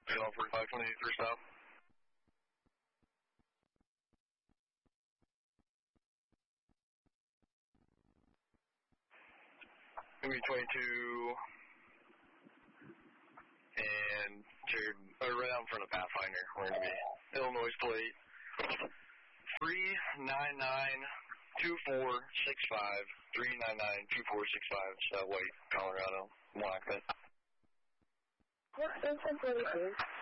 Channel 4528 first stop. MU-22 and right out in front of Pathfinder. We're going to be Illinois plate 3992465. 3992465. White Colorado Lockman. Yep, 1042.